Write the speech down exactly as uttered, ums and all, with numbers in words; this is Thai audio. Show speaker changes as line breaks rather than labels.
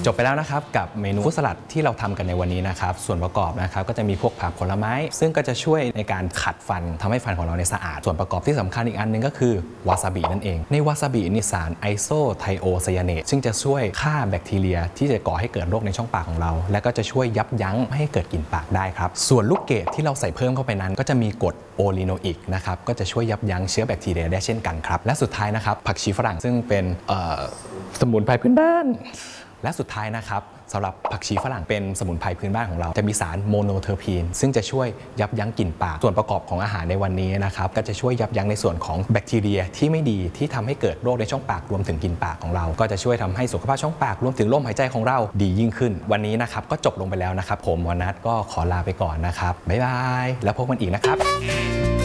จบไปแล้วนะครับกับเมนูฟรุตสลัดที่เราทำกันในวันนี้นะครับส่วนประกอบนะครับก็จะมีพวกผักผลไม้ซึ่งก็จะช่วยในการขัดฟันทำให้ฟันของเราเนี่ยสะอาดส่วนประกอบที่สำคัญอีกอันนึงก็คือวาซาบินั่นเองในวาซาบิมีสารไอโซไทโอไซยาเนตซึ่งจะช่วยฆ่าแบคทีเรียที่จะก่อให้เกิดโรคในช่องปากของเราและก็จะช่วยยับยั้งไม่ให้เกิดกลิ่นปากได้ครับส่วนลูกเกดที่เราใส่เพิ่มเข้าไปนั้นก็จะมีกรดโอลิโนอิกนะครับก็จะช่วยยับยั้งเชื้อแบคทีเรียได้เช่นกันครับและสุดท้ายนะครับผักชีฝรั่งซึ่งเป็นสมุนไพรพื้นบ้านและสุดท้ายนะครับสำหรับผักชีฝรั่งเป็นสมุนไพรพื้นบ้านของเราจะมีสารโมโนเทอร์พีนซึ่งจะช่วยยับยั้งกลิ่นปากส่วนประกอบของอาหารในวันนี้นะครับก็จะช่วยยับยั้งในส่วนของแบคทีเรียที่ไม่ดีที่ทำให้เกิดโรคในช่องปากรวมถึงกลิ่นปากของเราก็จะช่วยทำให้สุขภาพช่องปากรวมถึงลมหายใจของเราดียิ่งขึ้นวันนี้นะครับก็จบลงไปแล้วนะครับผมวนัทก็ขอลาไปก่อนนะครับบ๊ายบายแล้วพบกันอีกนะครับ